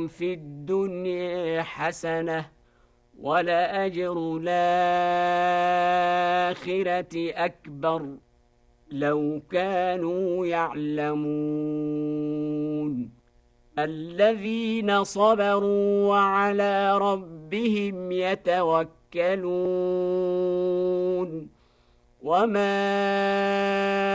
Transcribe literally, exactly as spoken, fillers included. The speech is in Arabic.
في الدنيا حسنة ولأجر الآخرة أكبر لو كانوا يعلمون الذين صبروا وعلى ربهم يتوكلون وما